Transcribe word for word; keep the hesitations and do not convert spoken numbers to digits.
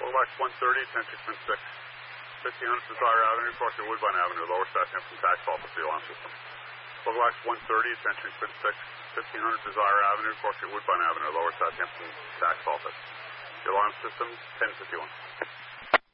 Box one thirty, attention Twin six. fifteen hundred Desire Avenue, crossing Woodbine Avenue, lower Southampton tax office, the alarm system. Box one thirty, attention Twin six. fifteen hundred Desire Avenue, crossing Woodbine Avenue, lower Southampton tax office. The alarm system, ten fifty-one.